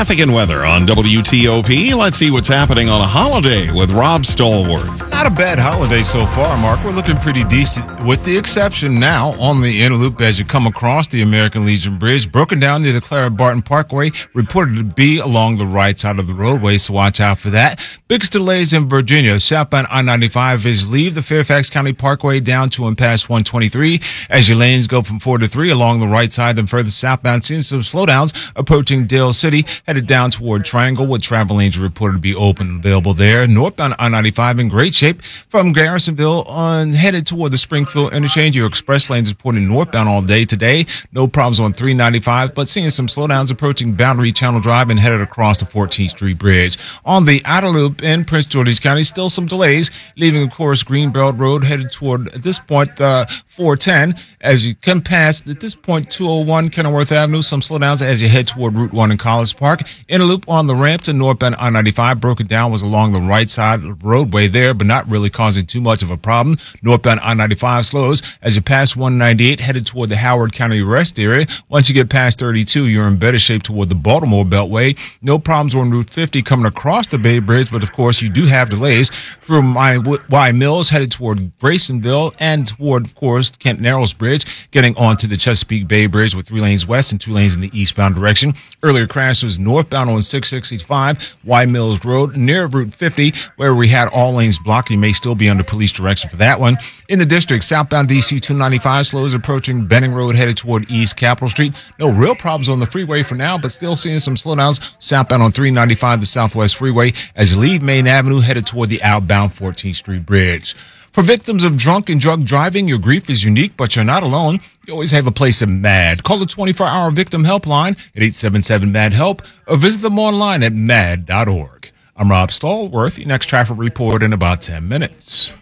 Traffic and weather on WTOP. Let's see what's happening on a holiday with Rob Stallworth. Not a bad holiday so far, Mark. We're looking pretty decent, with the exception now on the inner loop as you come across the American Legion Bridge. Broken down near the Clara Barton Parkway, reported to be along the right side of the roadway, so watch out for that. Biggest delays in Virginia. Southbound I-95 is leave the Fairfax County Parkway down to and past 123 as your lanes go from 4 to 3 along the right side and further southbound. Seeing some slowdowns approaching Dale City, headed down toward Triangle with travel lanes reported to be open and available there. Northbound I-95 in great shape from Garrisonville on headed toward the Springfield interchange. Your express lanes reporting northbound all day today. No problems on 395, but seeing some slowdowns approaching Boundary Channel Drive and headed across the 14th Street Bridge. On the outer loop in Prince George's County, still some delays, leaving, of course, Greenbelt Road headed toward, at this point, 410. As you come past, at this point, 201 Kenilworth Avenue, some slowdowns as you head toward Route 1 in College Park. Inner loop on the ramp to northbound I-95, broken down, was along the right side of the roadway there, but not really causing too much of a problem. Northbound I-95 slows as you pass 198, headed toward the Howard County rest area. Once you get past 32, you're in better shape toward the Baltimore Beltway. No problems on Route 50 coming across the Bay Bridge, but of course you do have delays from Y Mills headed toward Graysonville and toward, of course, Kent Narrows Bridge, getting onto the Chesapeake Bay Bridge with 3 lanes west and 2 lanes in the eastbound direction. Earlier crash was northbound on 665 Y Mills Road near Route 50, where we had all lanes blocked. You may still be under police direction for that one. In the district, southbound DC 295 slows approaching Benning Road headed toward East Capitol Street. No real problems on the freeway for now, but still seeing some slowdowns southbound on 395, the Southwest Freeway, as you leave Main Avenue headed toward the outbound 14th Street Bridge. For victims of drunk and drug driving, your grief is unique, but you're not alone. You always have a place at MAD. Call the 24-hour victim helpline at 877-MAD-HELP or visit them online at mad.org. I'm Rob Stallworth. Your next traffic report in about 10 minutes.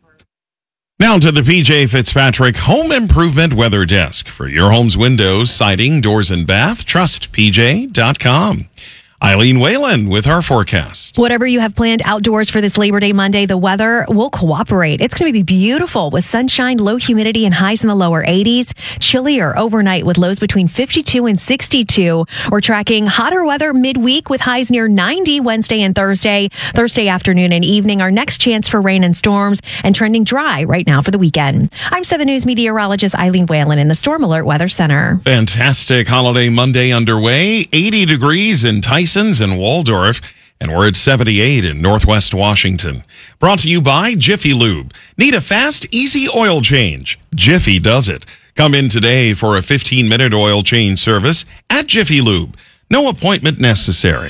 Now to the PJ Fitzpatrick Home Improvement Weather Desk. For your home's windows, siding, doors, and bath, trust pj.com. Eileen Whalen with our forecast. Whatever you have planned outdoors for this Labor Day Monday, the weather will cooperate. It's going to be beautiful with sunshine, low humidity, and highs in the lower 80s. Chillier overnight with lows between 52 and 62. We're tracking hotter weather midweek with highs near 90 Wednesday and Thursday. Thursday afternoon and evening, our next chance for rain and storms, and trending dry right now for the weekend. I'm 7 News meteorologist Eileen Whalen in the Storm Alert Weather Center. Fantastic holiday Monday underway. 80 degrees in Tysons and Waldorf, and we're at 78 in Northwest Washington. Brought to you by Jiffy Lube. Need a fast, easy oil change? Jiffy does it. Come in today for a 15-minute oil change service at Jiffy Lube. No appointment necessary.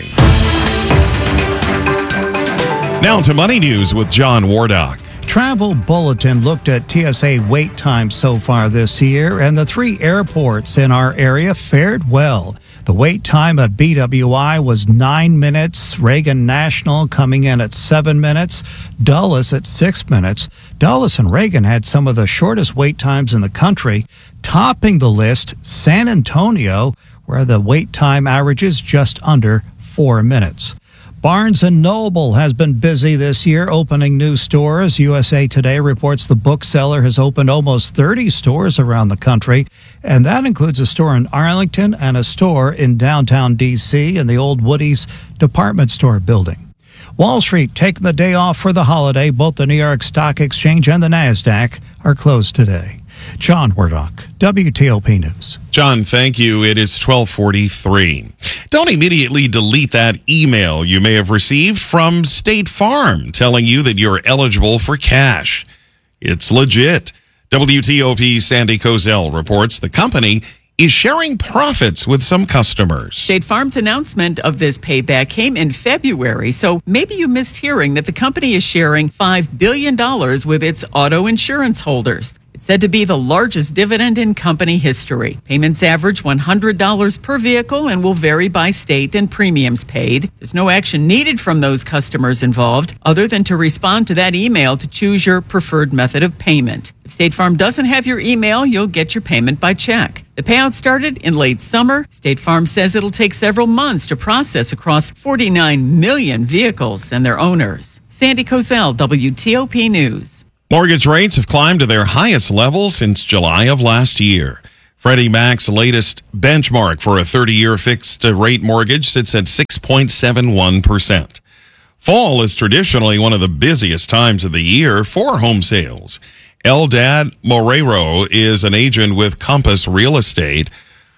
Now to Money News with John Wardock. Travel Bulletin looked at TSA wait times so far this year, and the 3 airports in our area fared well. The wait time at BWI was 9 minutes, Reagan National coming in at 7 minutes, Dulles at 6 minutes. Dulles and Reagan had some of the shortest wait times in the country. Topping the list, San Antonio, where the wait time averages just under 4 minutes. Barnes & Noble has been busy this year opening new stores. USA Today reports the bookseller has opened almost 30 stores around the country, and that includes a store in Arlington and a store in downtown D.C. in the old Woody's department store building. Wall Street taking the day off for the holiday. Both the New York Stock Exchange and the NASDAQ are closed today. John Wardock, WTOP News. John, thank you. It is 12:43. Don't immediately delete that email you may have received from State Farm telling you that you're eligible for cash. It's legit. WTOP's Sandy Kozel reports the company is sharing profits with some customers. State Farm's announcement of this payback came in February, so maybe you missed hearing that the company is sharing $5 billion with its auto insurance holders. It's said to be the largest dividend in company history. Payments average $100 per vehicle and will vary by state and premiums paid. There's no action needed from those customers involved other than to respond to that email to choose your preferred method of payment. If State Farm doesn't have your email, you'll get your payment by check. The payout started in late summer. State Farm says it'll take several months to process across 49 million vehicles and their owners. Sandy Kozel, WTOP News. Mortgage rates have climbed to their highest level since July of last year. Freddie Mac's latest benchmark for a 30-year fixed-rate mortgage sits at 6. 0.71%. Fall is traditionally one of the busiest times of the year for home sales. Eldad Moreiro is an agent with Compass Real Estate.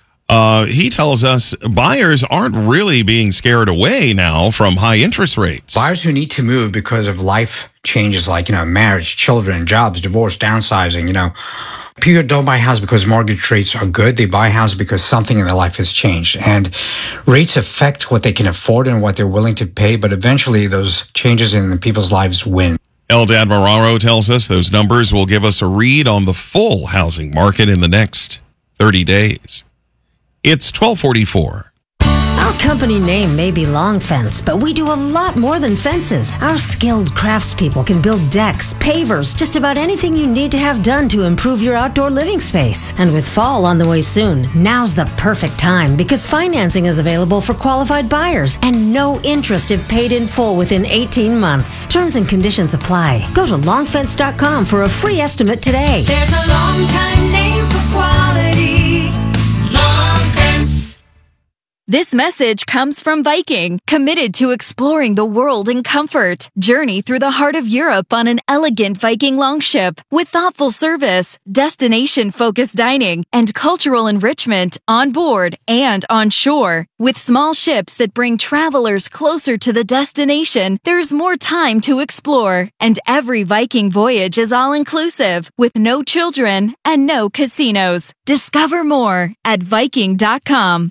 He tells us buyers aren't really being scared away now from high interest rates. Buyers who need to move because of life changes like, marriage, children, jobs, divorce, downsizing, people don't buy a house because mortgage rates are good. They buy a house because something in their life has changed. And rates affect what they can afford and what they're willing to pay, but eventually those changes in people's lives win. Eldad Moreiro tells us those numbers will give us a read on the full housing market in the next 30 days. It's 12:44. Our company name may be Long Fence, but we do a lot more than fences. Our skilled craftspeople can build decks, pavers, just about anything you need to have done to improve your outdoor living space. And with fall on the way soon, now's the perfect time because financing is available for qualified buyers and no interest if paid in full within 18 months. Terms and conditions apply. Go to longfence.com for a free estimate today. There's a long time name for quality. Long Fence. This message comes from Viking, committed to exploring the world in comfort. Journey through the heart of Europe on an elegant Viking longship with thoughtful service, destination-focused dining, and cultural enrichment on board and on shore. With small ships that bring travelers closer to the destination, there's more time to explore. And every Viking voyage is all-inclusive, with no children and no casinos. Discover more at Viking.com.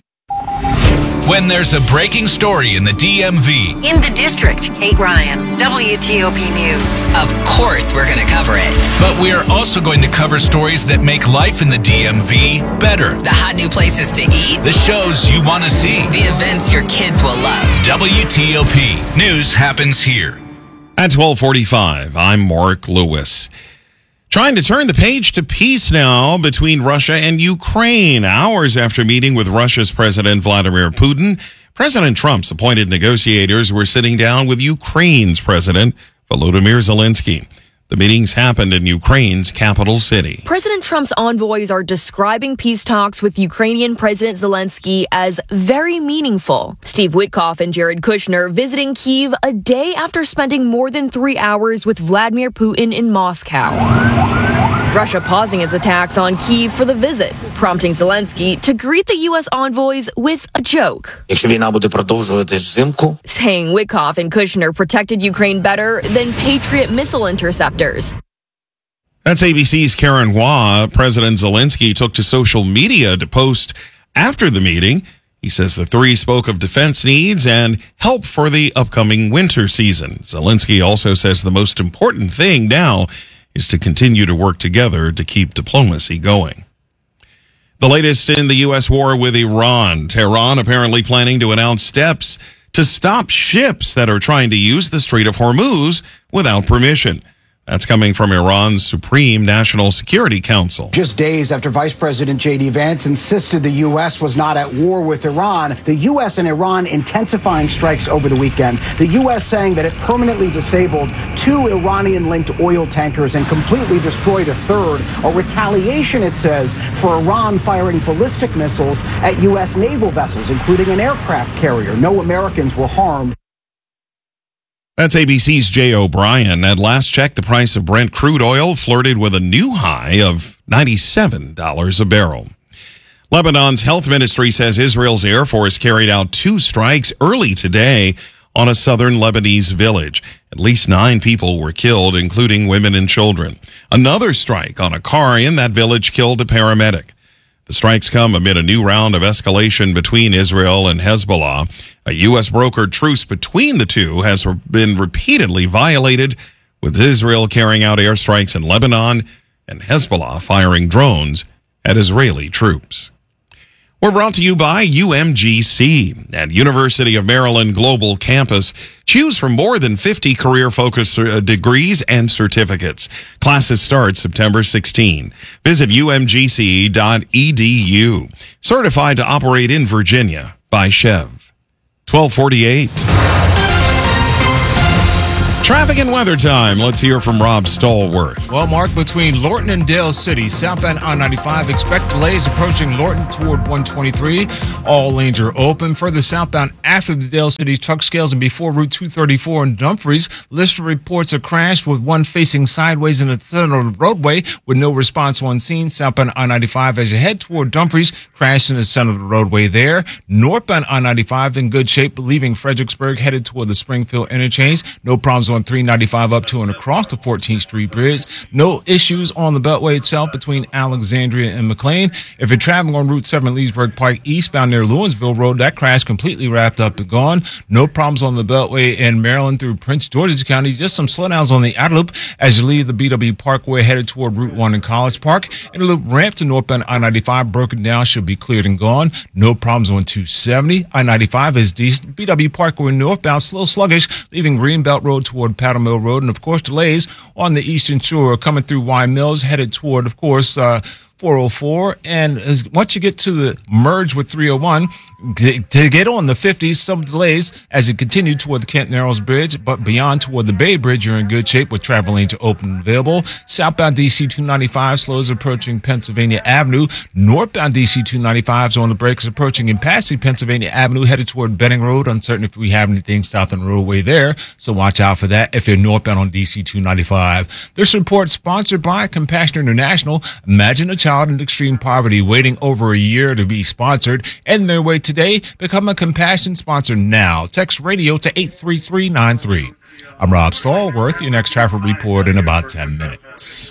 When there's a breaking story in the DMV. In the district, Kate Ryan, WTOP News. Of course we're going to cover it. But we are also going to cover stories that make life in the DMV better. The hot new places to eat. The shows you want to see. The events your kids will love. WTOP News happens here. At 12:45, I'm Mark Lewis. Trying to turn the page to peace now between Russia and Ukraine. Hours after meeting with Russia's President Vladimir Putin, President Trump's appointed negotiators were sitting down with Ukraine's President Volodymyr Zelensky. The meetings happened in Ukraine's capital city. President Trump's envoys are describing peace talks with Ukrainian President Zelensky as very meaningful. Steve Witkoff and Jared Kushner visiting Kyiv a day after spending more than 3 hours with Vladimir Putin in Moscow. Russia pausing its attacks on Kyiv for the visit, prompting Zelensky to greet the U.S. envoys with a joke. Saying Witkoff and Kushner protected Ukraine better than Patriot missile interceptors. That's ABC's Karen Hua. President Zelensky took to social media to post after the meeting. He says the three spoke of defense needs and help for the upcoming winter season. Zelensky also says the most important thing now is to continue to work together to keep diplomacy going. The latest in the U.S. war with Iran. Tehran apparently planning to announce steps to stop ships that are trying to use the Strait of Hormuz without permission. That's coming from Iran's Supreme National Security Council. Just days after Vice President J.D. Vance insisted the U.S. was not at war with Iran, the U.S. and Iran intensifying strikes over the weekend. The U.S. saying that it permanently disabled 2 Iranian-linked oil tankers and completely destroyed a third. A retaliation, it says, for Iran firing ballistic missiles at U.S. naval vessels, including an aircraft carrier. No Americans were harmed. That's ABC's Jay O'Brien. At last check, the price of Brent crude oil flirted with a new high of $97 a barrel. Lebanon's health ministry says Israel's Air Force carried out 2 strikes early today on a southern Lebanese village. At least 9 people were killed, including women and children. Another strike on a car in that village killed a paramedic. The strikes come amid a new round of escalation between Israel and Hezbollah. A U.S. brokered truce between the two has been repeatedly violated, with Israel carrying out airstrikes in Lebanon and Hezbollah firing drones at Israeli troops. We're brought to you by UMGC and University of Maryland Global Campus. Choose from more than 50 career-focused degrees and certificates. Classes start September 16. Visit umgc.edu. Certified to operate in Virginia by Chev. 1248. Traffic and weather time. Let's hear from Rob Stallworth. Well, Mark, between Lorton and Dale City, southbound I-95, expect delays approaching Lorton toward 123. All lanes are open. Further southbound after the Dale City truck scales and before Route 234 in Dumfries, Lister reports a crash with one facing sideways in the center of the roadway with no response on scene. Southbound I-95 as you head toward Dumfries, crash in the center of the roadway there. Northbound I-95 in good shape, leaving Fredericksburg headed toward the Springfield interchange. No problems on 395 up to and across the 14th Street Bridge. No issues on the Beltway itself between Alexandria and McLean. If you're traveling on Route 7 Leesburg Pike eastbound near Louisville Road, that crash completely wrapped up and gone. No problems on the Beltway in Maryland through Prince George's County. Just some slowdowns on the outer loop as you leave the BW Parkway headed toward Route 1 in College Park. And the loop ramp to northbound I-95 broken down, should be cleared and gone. No problems on 270. I-95 is decent. BW Parkway northbound slow sluggish, leaving Greenbelt Road toward Powder Mill Road, and of course delays on the eastern shore coming through Y Mills headed toward, of course, 404. And once you get to the merge with 301, to get on the 50s, some delays as you continue toward the Kent Narrows Bridge, but beyond toward the Bay Bridge, you're in good shape with travel lanes open and available. Southbound DC 295 slows approaching Pennsylvania Avenue. Northbound DC 295 is on the brakes approaching and passing Pennsylvania Avenue headed toward Benning Road. Uncertain if we have anything south on the roadway there, so watch out for that if you're northbound on DC 295. This report sponsored by Compassion International. Imagine a child in extreme poverty waiting over a year to be sponsored, and their way today. Become a Compassion sponsor now. Text radio to 83393. I'm Rob Stallworth. Your next traffic report in about 10 minutes.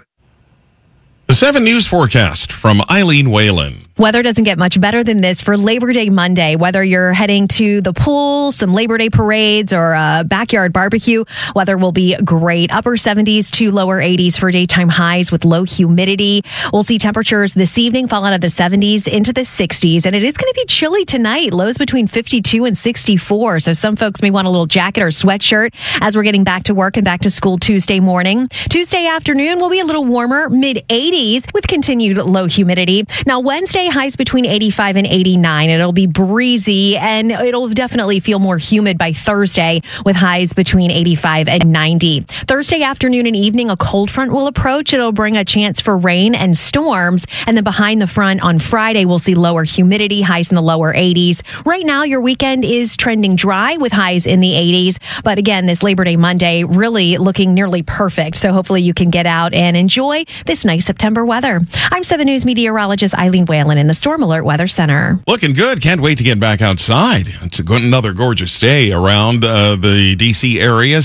The 7 News forecast from Eileen Whalen. Weather doesn't get much better than this for Labor Day Monday. Whether you're heading to the pool, some Labor Day parades, or a backyard barbecue, weather will be great. Upper 70s to lower 80s for daytime highs with low humidity. We'll see temperatures this evening fall out of the 70s into the 60s, and it is going to be chilly tonight. Lows between 52 and 64, so some folks may want a little jacket or sweatshirt as we're getting back to work and back to school Tuesday morning. Tuesday afternoon will be a little warmer, mid-80s with continued low humidity. Now, Wednesday, highs between 85 and 89. It'll be breezy, and it'll definitely feel more humid by Thursday with highs between 85 and 90. Thursday afternoon and evening, a cold front will approach. It'll bring a chance for rain and storms. And then behind the front on Friday, we'll see lower humidity, highs in the lower 80s. Right now, your weekend is trending dry with highs in the 80s. But again, this Labor Day Monday really looking nearly perfect. So hopefully you can get out and enjoy this nice September weather. I'm 7 News meteorologist Eileen Whalen in the Storm Alert Weather Center. Looking good. Can't wait to get back outside. It's another gorgeous day around the D.C. area.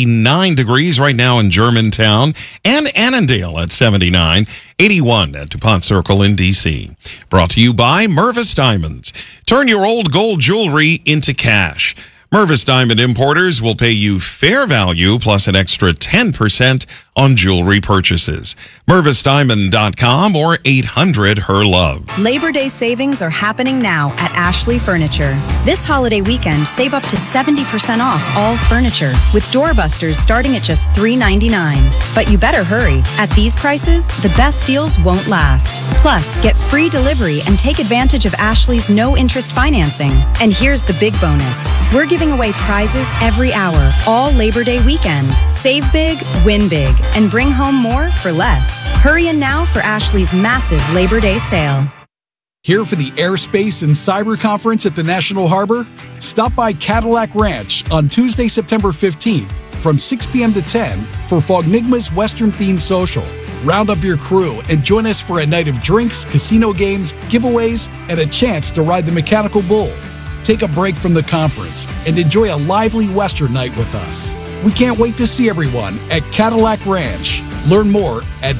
79 degrees right now in Germantown and Annandale at 79. 81 at DuPont Circle in D.C. Brought to you by Mervis Diamonds. Turn your old gold jewelry into cash. Mervis Diamond Importers will pay you fair value plus an extra 10% on jewelry purchases. MervisDiamond.com or 800-HER-LOVE. Labor Day savings are happening now at Ashley Furniture. This holiday weekend, save up to 70% off all furniture, with doorbusters starting at just $3.99. But you better hurry. At these prices, the best deals won't last. Plus, get free delivery and take advantage of Ashley's no-interest financing. And here's the big bonus. We're giving away prizes every hour, all Labor Day weekend. Save big, win big, and bring home more for less. Hurry in now for Ashley's massive Labor Day sale. Here for the Airspace and Cyber Conference at the National Harbor? Stop by Cadillac Ranch on Tuesday, September 15th from 6 p.m. to 10 for Fognigma's Western Theme Social. Round up your crew and join us for a night of drinks, casino games, giveaways, and a chance to ride the Mechanical Bull. Take a break from the conference and enjoy a lively Western night with us. We can't wait to see everyone at Cadillac Ranch. Learn more at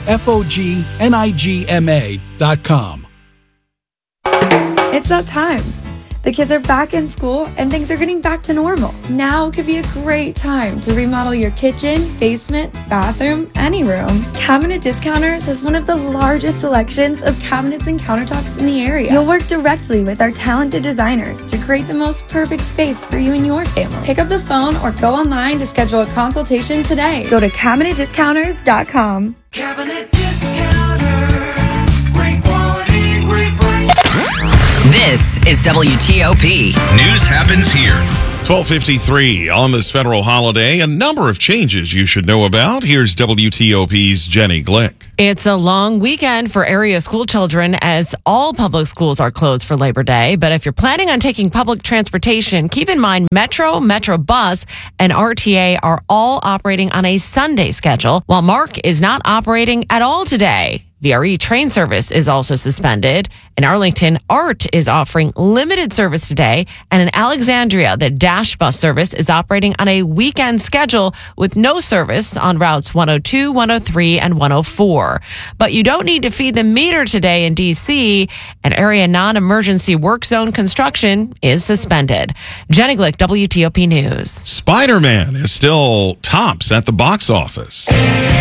fognigma.com. It's that time. The kids are back in school and things are getting back to normal. Now could be a great time to remodel your kitchen, basement, bathroom, any room. Cabinet Discounters has one of the largest selections of cabinets and countertops in the area. You'll work directly with our talented designers to create the most perfect space for you and your family. Pick up the phone or go online to schedule a consultation today. Go to CabinetDiscounters.com. Cabinet Discounters. Great quality, great price. This is WTOP. News happens here. 12:53 on this federal holiday. A number of changes you should know about. Here's WTOP's Jenny Glick. It's a long weekend for area school children as all public schools are closed for Labor Day. But if you're planning on taking public transportation, keep in mind Metro, Metro Bus, and RTA are all operating on a Sunday schedule, while MARC is not operating at all today. VRE train service is also suspended. In Arlington, ART is offering limited service today. And in Alexandria, the Dash bus service is operating on a weekend schedule with no service on routes 102, 103, and 104. But you don't need to feed the meter today in D.C. An area non-emergency work zone construction is suspended. Jenny Glick, WTOP News. Spider-Man is still tops at the box office.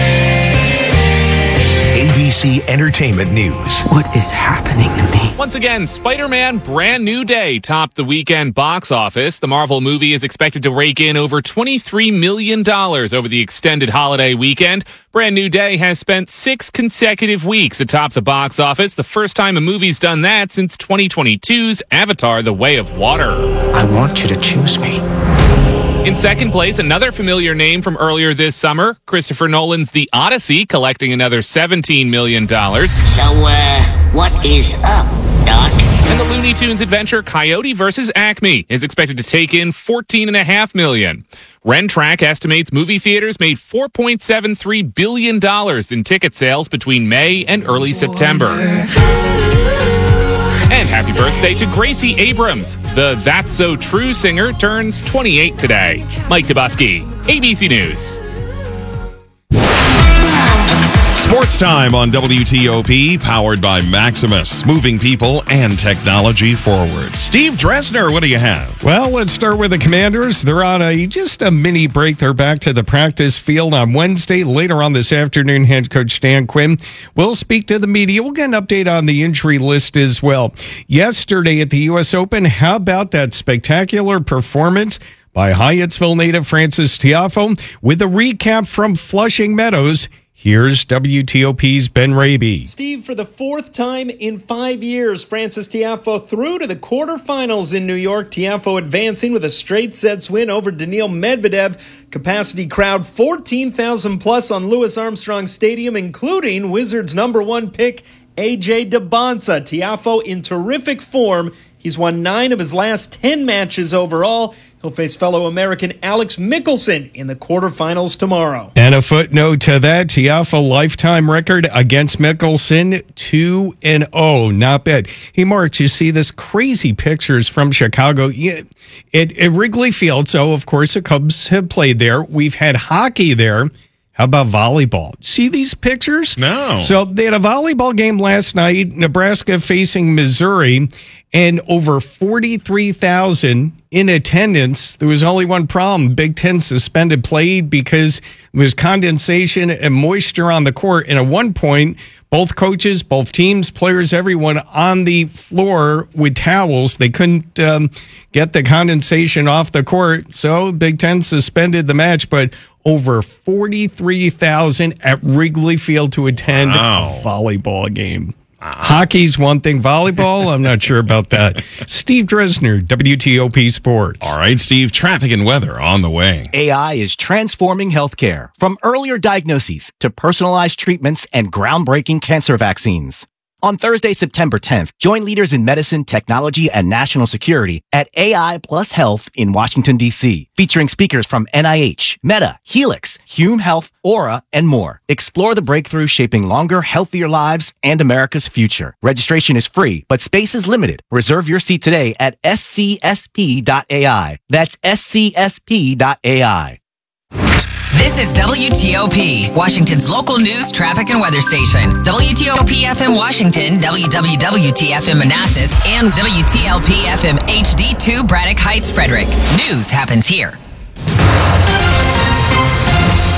ABC Entertainment News. What is happening to me? Once again, Spider-Man Brand New Day topped the weekend box office. The Marvel movie is expected to rake in over $23 million over the extended holiday weekend. Brand New Day has spent 6 consecutive weeks atop the box office, the first time a movie's done that since 2022's Avatar: The Way of Water. I want you to choose me. In second place, another familiar name from earlier this summer, Christopher Nolan's The Odyssey, collecting another $17 million. So, what is up, Doc? And the Looney Tunes adventure Coyote vs. Acme is expected to take in $14.5 million. Rentrack estimates movie theaters made $4.73 billion in ticket sales between May and early September. And happy birthday to Gracie Abrams. The That's So True singer turns 28 today. Mike Dubusky, ABC News. Sports time on WTOP, powered by Maximus, moving people and technology forward. Steve Dresner, what do you have? Well, let's start with the Commanders. They're on just a mini break. They're back to the practice field on Wednesday. Later on this afternoon, head coach Dan Quinn will speak to the media. We'll get an update on the injury list as well. Yesterday at the U.S. Open, how about that spectacular performance by Hyattsville native Frances Tiafoe? With a recap from Flushing Meadows, here's WTOP's Ben Raby. Steve, for the 4th time in 5 years, Frances Tiafoe through to the quarterfinals in New York. Tiafoe advancing with a straight sets win over Daniil Medvedev. Capacity crowd 14,000 plus on Louis Armstrong Stadium, including Wizards #1 pick AJ Debonsa. Tiafoe in terrific form. He's won 9 of his last 10 matches overall. He'll face fellow American Alex Mickelson in the quarterfinals tomorrow. And a footnote to that, Tiafoe lifetime record against Mickelson, 2-0. Not bad. Hey, Mark, you see this crazy pictures from Chicago at Wrigley Field. So, of course, the Cubs have played there. We've had hockey there. How about volleyball? See these pictures? No. So they had a volleyball game last night, Nebraska facing Missouri, and over 43,000 in attendance. There was only one problem. Big Ten suspended play because there was condensation and moisture on the court. And at one point, both coaches, both teams, players, everyone on the floor with towels. They couldn't get the condensation off the court. So Big Ten suspended the match, but over 43,000 at Wrigley Field to attend a volleyball game. Hockey's one thing. Volleyball, I'm not sure about that. Steve Dresner, WTOP Sports. All right, Steve, traffic and weather on the way. AI is transforming healthcare, from earlier diagnoses to personalized treatments and groundbreaking cancer vaccines. On Thursday, September 10th, join leaders in medicine, technology, and national security at AI Plus Health in Washington, D.C., featuring speakers from NIH, Meta, Helix, Hume Health, Aura, and more. Explore the breakthrough shaping longer, healthier lives and America's future. Registration is free, but space is limited. Reserve your seat today at scsp.ai. That's scsp.ai. This is WTOP, Washington's local news, traffic, and weather station. WTOP FM Washington, WWWT FM Manassas, and WTLP FM HD2 Braddock Heights, Frederick. News happens here.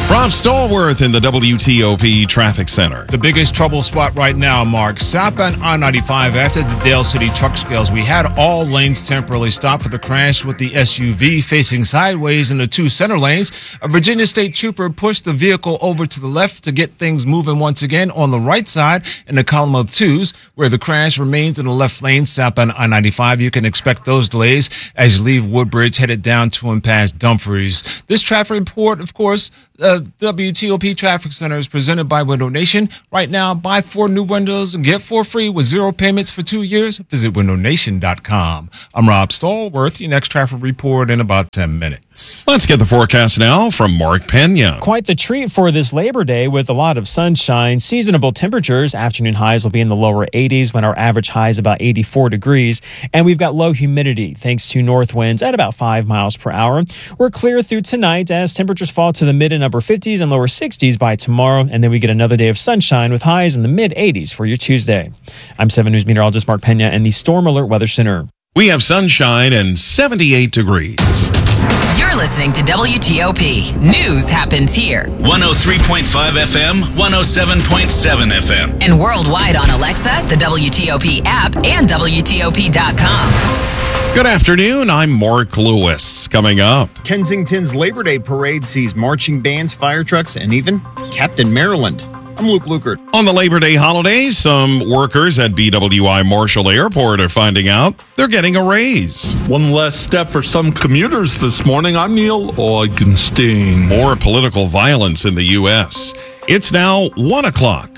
Rob Stallworth in the WTOP Traffic Center. The biggest trouble spot right now, Mark, southbound I-95 after the Dale City truck scales. We had all lanes temporarily stopped for the crash with the SUV facing sideways in the two center lanes. A Virginia State trooper pushed the vehicle over to the left to get things moving once again on the right side in the column of twos, where the crash remains in the left lane southbound I-95. You can expect those delays as you leave Woodbridge headed down to and past Dumfries. This traffic report, of course, WTOP Traffic Center is presented by Window Nation. Right now, buy 4 new windows and get 4 free with 0 payments for 2 years. Visit windownation.com. I'm Rob Stallworth. Your next traffic report in about 10 minutes. Let's get the forecast now from Mark Pena. Quite the treat for this Labor Day with a lot of sunshine. Seasonable temperatures. Afternoon highs will be in the lower 80s when our average high is about 84 degrees. And we've got low humidity thanks to north winds at about 5 miles per hour. We're clear through tonight as temperatures fall to the mid and upper 50s and lower 60s by tomorrow. And then we get another day of sunshine with highs in the mid 80s for your Tuesday. I'm 7 News meteorologist Mark Pena in the Storm Alert Weather Center. We have sunshine and 78 degrees. You're listening to WTOP. News happens here. 103.5 FM, 107.7 FM. And worldwide on Alexa, the WTOP app, and WTOP.com. Good afternoon. I'm Mark Lewis. Coming up, Kensington's Labor Day parade sees marching bands, fire trucks, and even Captain Maryland. I'm Luke Lukert. On the Labor Day holiday, some workers at BWI Marshall Airport are finding out they're getting a raise. One less step for some commuters this morning. I'm Neil Augenstein. More political violence in the U.S. It's now 1 o'clock.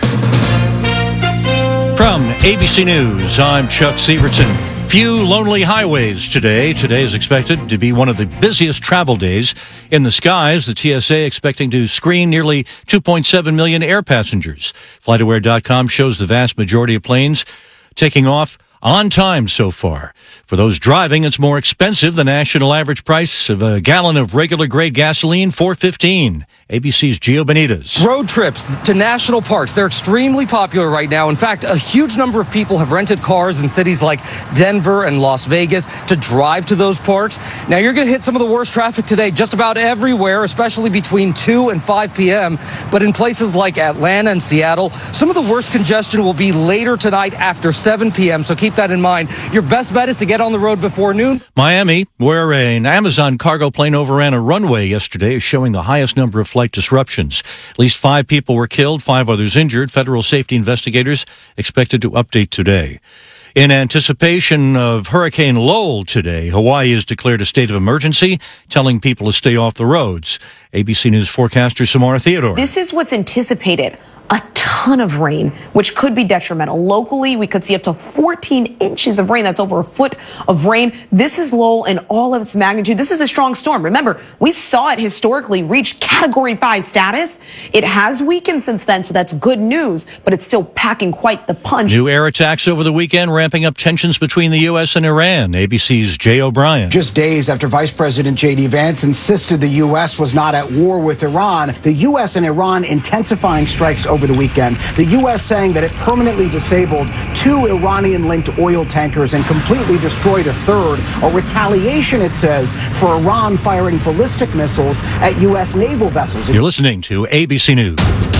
From ABC News, I'm Chuck Severson. Few lonely highways today. Today is expected to be one of the busiest travel days. In the skies, the TSA expecting to screen nearly 2.7 million air passengers. FlightAware.com shows the vast majority of planes taking off on time so far. For those driving, it's more expensive. The national average price of a gallon of regular grade gasoline, $4.15. ABC's Gio Benitez. Road trips to national parks, they're extremely popular right now. In fact, a huge number of people have rented cars in cities like Denver and Las Vegas to drive to those parks. Now, you're going to hit some of the worst traffic today just about everywhere, especially between 2 and 5 p.m. But in places like Atlanta and Seattle, some of the worst congestion will be later tonight after 7 p.m. So keep that in mind. Your best bet is to get on the road before noon. Miami, where an Amazon cargo plane overran a runway yesterday, is showing the highest number of flight disruptions. At least 5 people were killed, 5 others injured. Federal safety investigators expected to update today. In anticipation of Hurricane Lowell today, Hawaii has declared a state of emergency, telling people to stay off the roads. ABC News forecaster Samara Theodore. This is what's anticipated. A ton of rain, which could be detrimental. Locally, we could see up to 14 inches of rain. That's over a foot of rain. This is Lowell in all of its magnitude. This is a strong storm. Remember, we saw it historically reach Category 5 status. It has weakened since then, so that's good news, but it's still packing quite the punch. New air attacks over the weekend, ramping up tensions between the U.S. and Iran. ABC's Jay O'Brien. Just days after Vice President J.D. Vance insisted the U.S. was not at war with Iran, the U.S. and Iran intensifying strikes over the weekend. The U.S. saying that it permanently disabled 2 Iranian-linked oil tankers and completely destroyed a third. A retaliation, it says, for Iran firing ballistic missiles at U.S. naval vessels. You're listening to ABC News.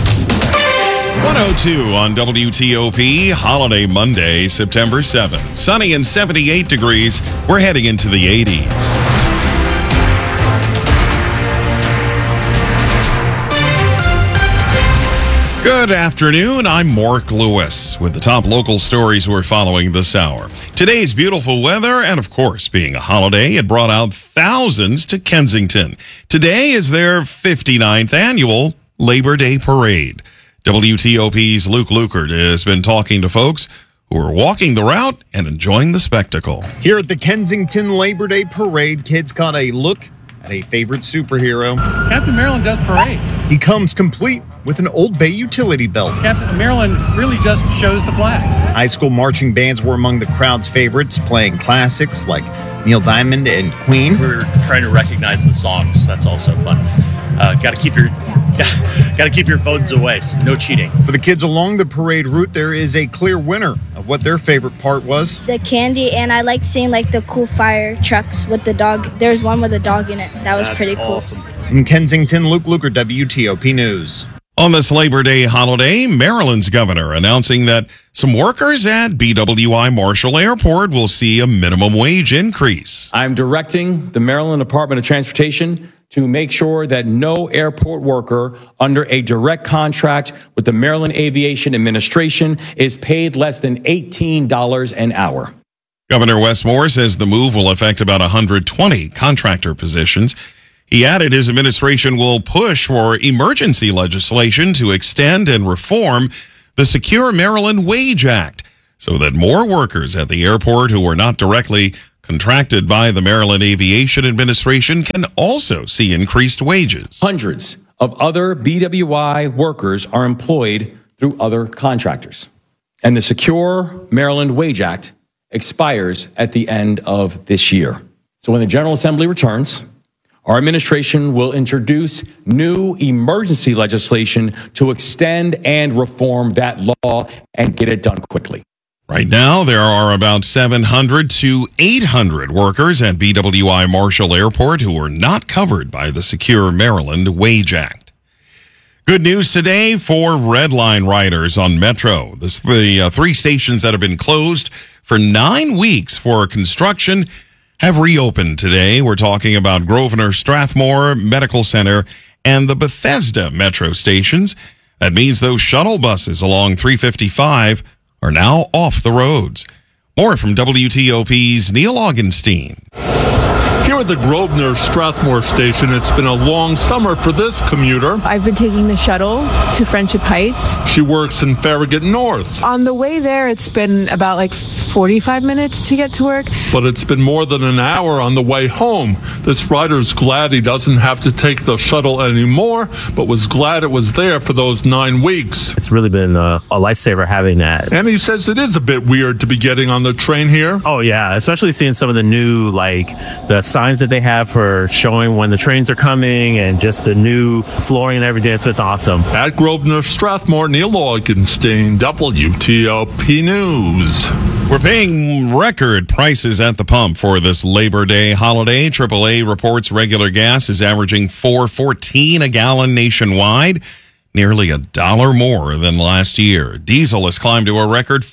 102 on WTOP, Holiday Monday, September 7th. Sunny and 78 degrees. We're heading into the 80s. Good afternoon. I'm Mark Lewis with the top local stories we're following this hour. Today's beautiful weather, and of course, being a holiday, it brought out thousands to Kensington. Today is their 59th annual Labor Day Parade. WTOP's Luke Lukert has been talking to folks who are walking the route and enjoying the spectacle. Here at the Kensington Labor Day Parade, kids got a look at a favorite superhero. Captain Maryland does parades. He comes complete with an Old Bay utility belt. Captain Maryland really just shows the flag. High school marching bands were among the crowd's favorites, playing classics like Neil Diamond and Queen. We're trying to recognize the songs. That's also fun. Got to keep your phones away. So no cheating. For the kids along the parade route, there is a clear winner of what their favorite part was. The candy, and I liked seeing like the cool fire trucks with the dog. There's one with a dog in it. That was pretty cool. In Kensington, Luke Luker, WTOP News. On this Labor Day holiday, Maryland's governor announcing that some workers at BWI Marshall Airport will see a minimum wage increase. I'm directing the Maryland Department of Transportation to make sure that no airport worker under a direct contract with the Maryland Aviation Administration is paid less than $18 an hour. Governor Wes Moore says the move will affect about 120 contractor positions. He added his administration will push for emergency legislation to extend and reform the Secure Maryland Wage Act so that more workers at the airport who are not directly contracted by the Maryland Aviation Administration can also see increased wages. Hundreds of other BWI workers are employed through other contractors. And the Secure Maryland Wage Act expires at the end of this year. So when the General Assembly returns, our administration will introduce new emergency legislation to extend and reform that law and get it done quickly. Right now, there are about 700 to 800 workers at BWI Marshall Airport who are not covered by the Secure Maryland Wage Act. Good news today for Red Line riders on Metro. The three stations that have been closed for 9 weeks for construction have reopened today. We're talking about Grosvenor Strathmore Medical Center and the Bethesda Metro stations. That means those shuttle buses along 355 are now off the roads. More from WTOP's Neil Augenstein. Here at the Grosvenor Strathmore station, it's been a long summer for this commuter. I've been taking the shuttle to Friendship Heights. She works in Farragut North. On the way there, it's been about 45 minutes to get to work. But it's been more than an hour on the way home. This rider's glad he doesn't have to take the shuttle anymore, but was glad it was there for those 9 weeks. It's really been a lifesaver having that. And he says it is a bit weird to be getting on the train here. Oh, yeah, especially seeing some of the new, the signs that they have for showing when the trains are coming and just the new flooring and everything. It's awesome. At Grosvenor Strathmore, Neil Augenstein, WTOP News. We're paying record prices at the pump for this Labor Day holiday. AAA reports regular gas is averaging $4.14 a gallon nationwide, nearly $1 more than last year. Diesel has climbed to a record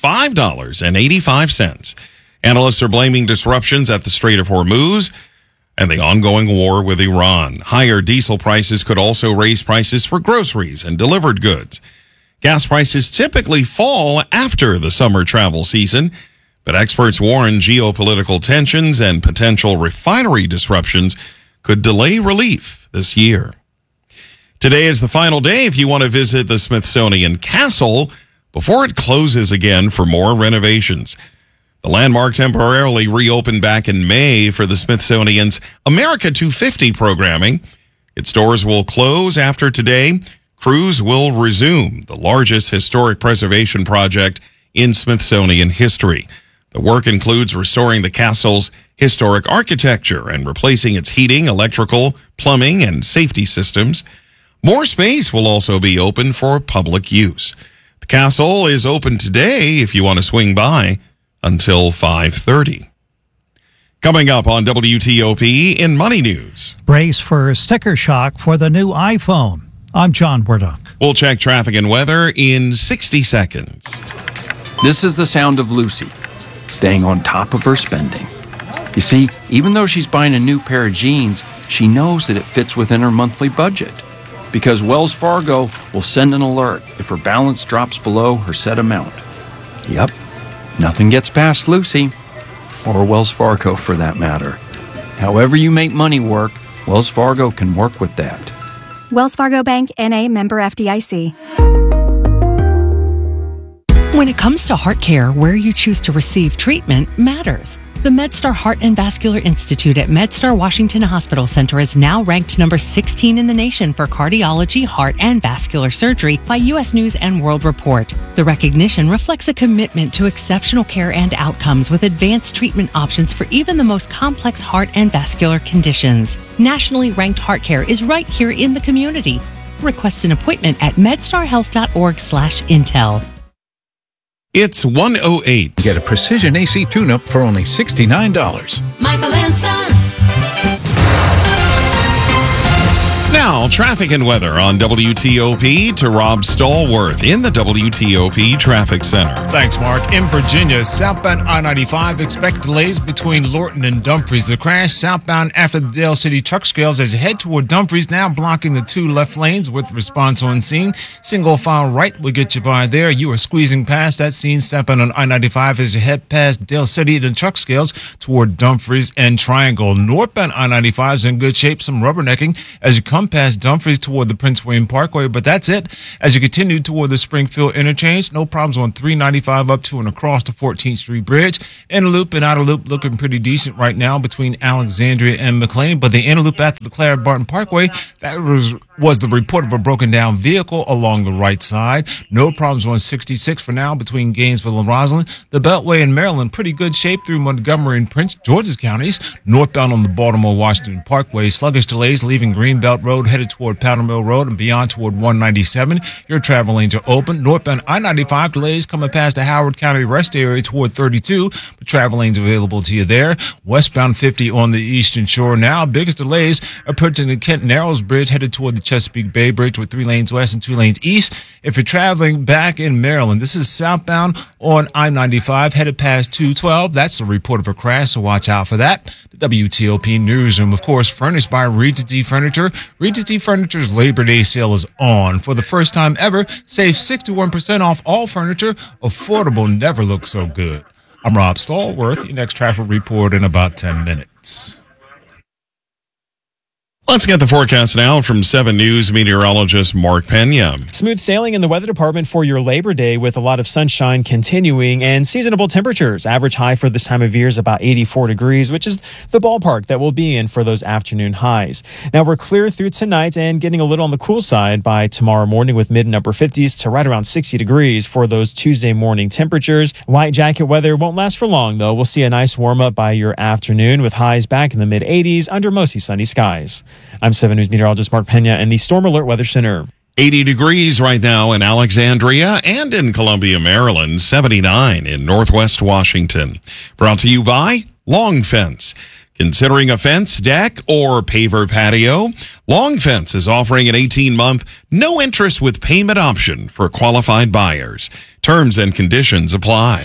$5.85. Analysts are blaming disruptions at the Strait of Hormuz and the ongoing war with Iran. Higher diesel prices could also raise prices for groceries and delivered goods. Gas prices typically fall after the summer travel season, but experts warn geopolitical tensions and potential refinery disruptions could delay relief this year. Today is the final day if you want to visit the Smithsonian Castle before it closes again for more renovations. The landmark temporarily reopened back in May for the Smithsonian's America 250 programming. Its doors will close after today. Crews will resume the largest historic preservation project in Smithsonian history. The work includes restoring the castle's historic architecture and replacing its heating, electrical, plumbing, and safety systems. More space will also be open for public use. The castle is open today if you want to swing by until 5:30. Coming up on WTOP in Money News. Brace for sticker shock for the new iPhone. I'm John Wardock. We'll check traffic and weather in 60 seconds. This is the sound of Lucy, staying on top of her spending. You see, even though she's buying a new pair of jeans, she knows that it fits within her monthly budget. Because Wells Fargo will send an alert if her balance drops below her set amount. Yep, nothing gets past Lucy, or Wells Fargo for that matter. However you make money work, Wells Fargo can work with that. Wells Fargo Bank, N.A., member FDIC. When it comes to heart care, where you choose to receive treatment matters. The MedStar Heart and Vascular Institute at MedStar Washington Hospital Center is now ranked number 16 in the nation for cardiology, heart, and vascular surgery by U.S. News and World Report. The recognition reflects a commitment to exceptional care and outcomes with advanced treatment options for even the most complex heart and vascular conditions. Nationally ranked heart care is right here in the community. Request an appointment at medstarhealth.org/intel. It's 1:08. Get a precision AC tune-up for only $69. Michael and Son. Now, traffic and weather on WTOP to Rob Stallworth in the WTOP Traffic Center. Thanks, Mark. In Virginia, southbound I-95, expect delays between Lorton and Dumfries. The crash southbound after the Dale City truck scales as you head toward Dumfries, now blocking the two left lanes with response on scene. Single file right will get you by there. You are squeezing past that scene southbound on I-95 as you head past Dale City and truck scales toward Dumfries and Triangle. Northbound I-95 is in good shape, some rubbernecking as you come past Dumfries toward the Prince William Parkway, but that's it. As you continue toward the Springfield interchange, no problems on 395 up to and across the 14th Street Bridge. Inner loop and outer loop looking pretty decent right now between Alexandria and McLean, but the inner loop after the Clara Barton Parkway, that was the report of a broken down vehicle along the right side. No problems on 66 for now between Gainesville and Roslyn. The Beltway in Maryland, pretty good shape through Montgomery and Prince George's counties. Northbound on the Baltimore-Washington Parkway, sluggish delays leaving Greenbelt Road headed toward Powder Mill Road and beyond toward 197. Your travel lanes are open. Northbound I-95 delays coming past the Howard County rest area toward 32, but travel lanes available to you there. Westbound 50 on the Eastern Shore now. Biggest delays approaching the Kent Narrows Bridge headed toward the Chesapeake Bay Bridge with 3 lanes west and 2 lanes east. If you're traveling back in Maryland, this is southbound on I-95 headed past 212. That's the report of a crash, so watch out for that. The WTOP Newsroom, of course, furnished by Regency Furniture. Regency Furniture's Labor Day sale is on. For the first time ever, save 61% off all furniture. Affordable never looks so good. I'm Rob Stallworth. Your next traffic report in about 10 minutes. Let's get the forecast now from 7 News meteorologist Mark Pena. Smooth sailing in the weather department for your Labor Day with a lot of sunshine continuing and seasonable temperatures. Average high for this time of year is about 84 degrees, which is the ballpark that we'll be in for those afternoon highs. Now we're clear through tonight and getting a little on the cool side by tomorrow morning with mid and upper 50s to right around 60 degrees for those Tuesday morning temperatures. Light jacket weather won't last for long though. We'll see a nice warm up by your afternoon with highs back in the mid 80s under mostly sunny skies. I'm 7 News meteorologist Mark Pena in the Storm Alert Weather Center. 80 degrees right now in Alexandria and in Columbia, Maryland. 79 in Northwest Washington. Brought to you by Long Fence. Considering a fence, deck, or paver patio? Long Fence is offering an 18-month, no-interest with payment option for qualified buyers. Terms and conditions apply.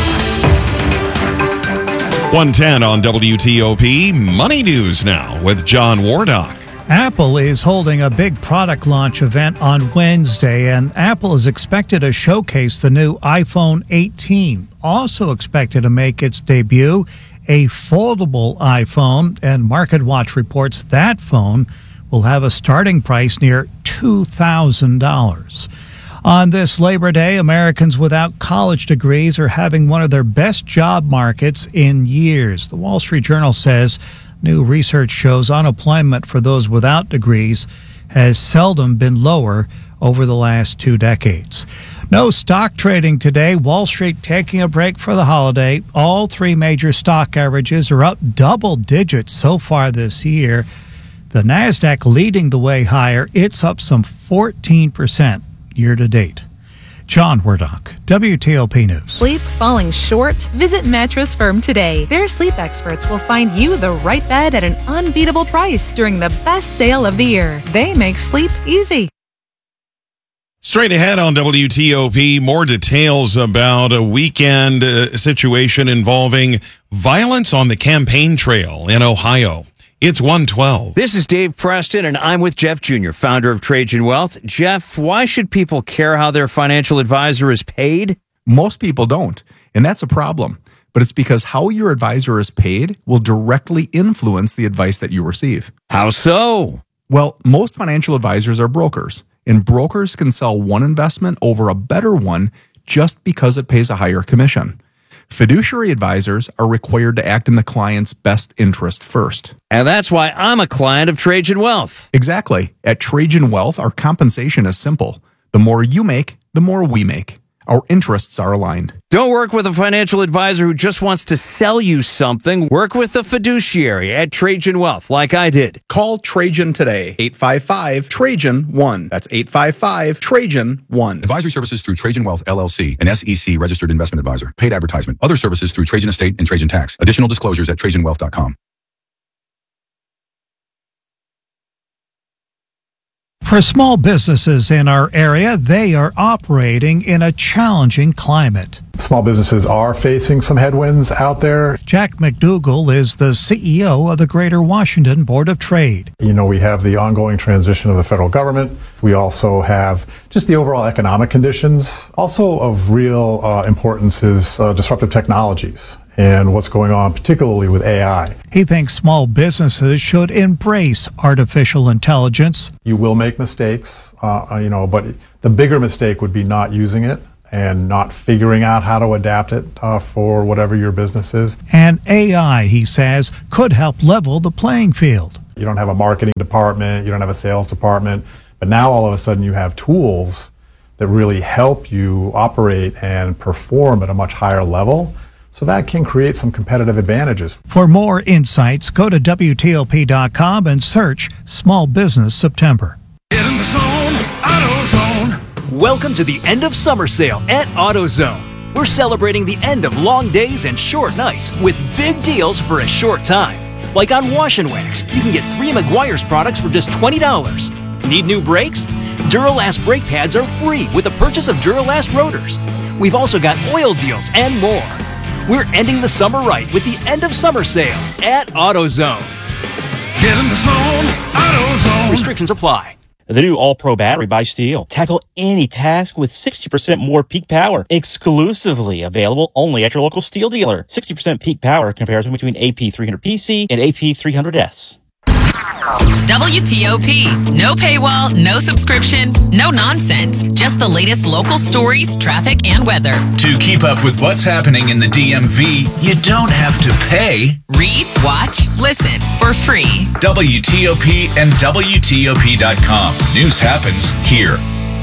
110 on WTOP. Money News now with John Wardock. Apple is holding a big product launch event on Wednesday, and Apple is expected to showcase the new iPhone 18. Also expected to make its debut, a foldable iPhone, and MarketWatch reports that phone will have a starting price near $2,000. On this Labor Day, Americans without college degrees are having one of their best job markets in years. The Wall Street Journal says new research shows unemployment for those without degrees has seldom been lower over the last 2 decades. No stock trading today. Wall Street taking a break for the holiday. All 3 major stock averages are up double digits so far this year. The NASDAQ leading the way higher. It's up some 14%. Year to date. John Wardock, WTOP News. Sleep falling short? Visit Mattress Firm today. Their sleep experts will find you the right bed at an unbeatable price during the best sale of the year. They make sleep easy. Straight ahead on WTOP, more details about a weekend situation involving violence on the campaign trail in Ohio. It's 1:12. This is Dave Preston, and I'm with Jeff Jr., founder of Trajan Wealth. Jeff, why should people care how their financial advisor is paid? Most people don't, and that's a problem. But it's because how your advisor is paid will directly influence the advice that you receive. How so? Well, most financial advisors are brokers, and brokers can sell one investment over a better one just because it pays a higher commission. Fiduciary advisors are required to act in the client's best interest first. And that's why I'm a client of Trajan Wealth. Exactly. At Trajan Wealth, our compensation is simple. The more you make, the more we make. Our interests are aligned. Don't work with a financial advisor who just wants to sell you something. Work with a fiduciary at Trajan Wealth, like I did. Call Trajan today, 855-TRAJAN-1. That's 855-TRAJAN-1. Advisory services through Trajan Wealth, LLC, an SEC registered investment advisor. Paid advertisement. Other services through Trajan Estate and Trajan Tax. Additional disclosures at TrajanWealth.com. For small businesses in our area, they are operating in a challenging climate. Small businesses are facing some headwinds out there. Jack McDougall is the CEO of the Greater Washington Board of Trade. You know, we have the ongoing transition of the federal government. We also have just the overall economic conditions. Also of real importance is disruptive technologies and what's going on, particularly with AI. He thinks small businesses should embrace artificial intelligence. You will make mistakes, but the bigger mistake would be not using it and not figuring out how to adapt it for whatever your business is. And AI, he says, could help level the playing field. You don't have a marketing department, you don't have a sales department, but now all of a sudden you have tools that really help you operate and perform at a much higher level. So that can create some competitive advantages. For more insights, go to WTOP.com and search Small Business September. Get in the zone, AutoZone. Welcome to the end of summer sale at AutoZone. We're celebrating the end of long days and short nights with big deals for a short time. Like on Wash and Wax, you can get 3 Meguiar's products for just $20. Need new brakes? Duralast brake pads are free with the purchase of Duralast rotors. We've also got oil deals and more. We're ending the summer right with the end of summer sale at AutoZone. Get in the zone, AutoZone. Restrictions apply. The new All-Pro battery by Steel. Tackle any task with 60% more peak power. Exclusively available only at your local Steel dealer. 60% peak power comparison between AP300PC and AP300S. WTOP. No paywall, no subscription, no nonsense. Just the latest local stories, traffic, and weather. To keep up with what's happening in the DMV, you don't have to pay. Read, watch, listen for free. WTOP and WTOP.com. News happens here.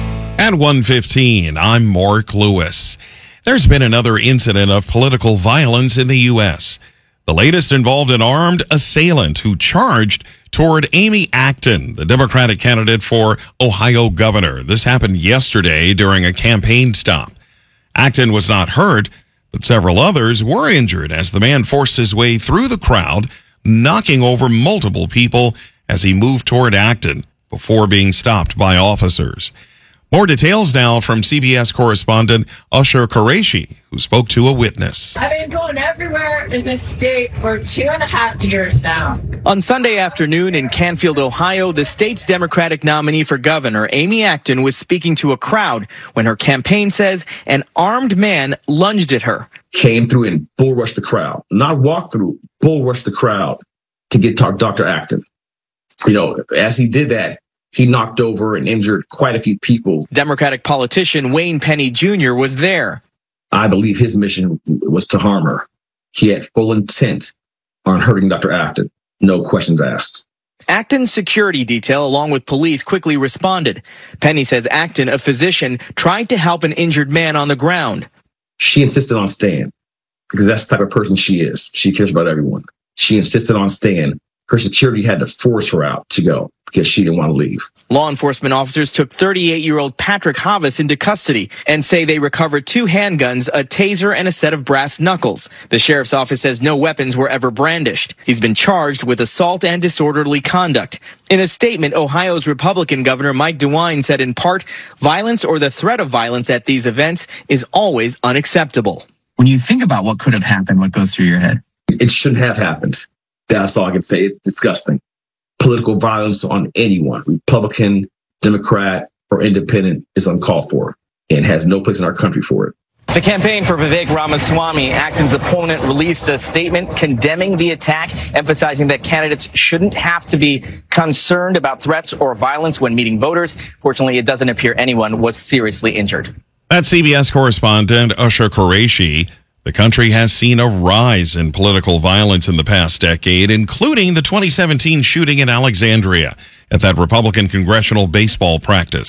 At 1:15, I'm Mark Lewis. There's been another incident of political violence in the U.S. The latest involved an armed assailant who charged toward Amy Acton, the Democratic candidate for Ohio governor. This happened yesterday during a campaign stop. Acton was not hurt, but several others were injured as the man forced his way through the crowd, knocking over multiple people as he moved toward Acton before being stopped by officers. More details now from CBS correspondent Usher Qureshi, who spoke to a witness. I've been going everywhere in this state for 2.5 years now. On Sunday afternoon in Canfield, Ohio, the state's Democratic nominee for governor, Amy Acton, was speaking to a crowd when her campaign says an armed man lunged at her. Came through and bull rushed the crowd, not walk through, bull rushed the crowd to get Dr. Acton. You know, as he did that, he knocked over and injured quite a few people. Democratic politician Wayne Penny Jr. was there. I believe his mission was to harm her. He had full intent on hurting Dr. Acton. No questions asked. Acton's security detail, along with police, quickly responded. Penny says Acton, a physician, tried to help an injured man on the ground. She insisted on staying because that's the type of person she is. She cares about everyone. She insisted on staying. Her security had to force her out to go because she didn't want to leave. Law enforcement officers took 38-year-old Patrick Havas into custody and say they recovered 2 handguns, a taser, and a set of brass knuckles. The sheriff's office says no weapons were ever brandished. He's been charged with assault and disorderly conduct. In a statement, Ohio's Republican Governor Mike DeWine said in part, violence or the threat of violence at these events is always unacceptable. When you think about what could have happened, what goes through your head? It shouldn't have happened. That's all I can say. It's disgusting. Political violence on anyone, Republican, Democrat, or independent, is uncalled for and has no place in our country for it. The campaign for Vivek Ramaswamy, Acton's opponent, released a statement condemning the attack, emphasizing that candidates shouldn't have to be concerned about threats or violence when meeting voters. Fortunately, it doesn't appear anyone was seriously injured. That's CBS correspondent Usher Qureshi. The country has seen a rise in political violence in the past decade, including the 2017 shooting in Alexandria at that Republican congressional baseball practice.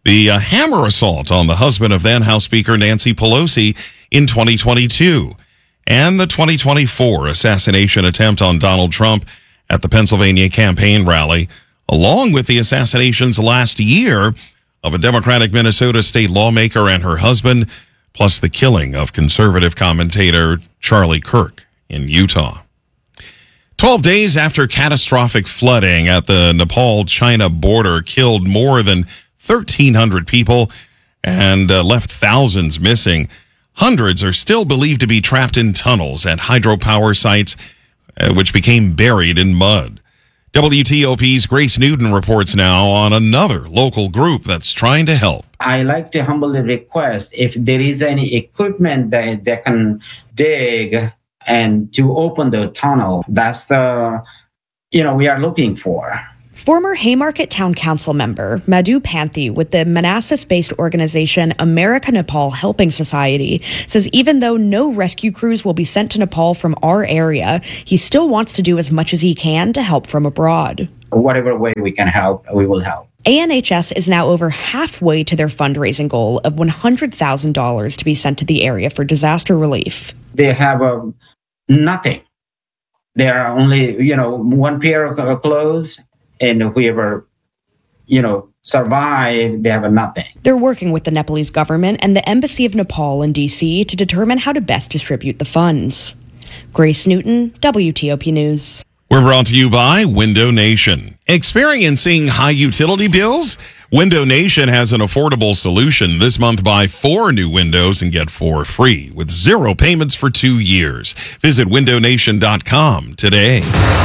the hammer assault on the husband of then House Speaker Nancy Pelosi in 2022, and the 2024 assassination attempt on Donald Trump at the Pennsylvania campaign rally, along with the assassinations last year of a Democratic Minnesota state lawmaker and her husband, plus the killing of conservative commentator Charlie Kirk in Utah. 12 days after catastrophic flooding at the Nepal-China border killed more than 1,300 people and left thousands missing, hundreds are still believed to be trapped in tunnels at hydropower sites, which became buried in mud. WTOP's Grace Newton reports now on another local group that's trying to help. I like to humbly request if there is any equipment that they can dig and to open the tunnel. That's the, we are looking for. Former Haymarket Town Council member Madhu Panthi with the Manassas-based organization America Nepal Helping Society says even though no rescue crews will be sent to Nepal from our area, he still wants to do as much as he can to help from abroad. Whatever way we can help, we will help. ANHS is now over halfway to their fundraising goal of $100,000 to be sent to the area for disaster relief. They have nothing. There are only, one pair of clothes. And whoever, survive, they have nothing. They're working with the Nepalese government and the Embassy of Nepal in D.C. to determine how to best distribute the funds. Grace Newton, WTOP News. We're brought to you by Window Nation. Experiencing high utility bills? Window Nation has an affordable solution. This month, buy 4 new windows and get 4 free with 0 payments for 2 years. Visit windownation.com today.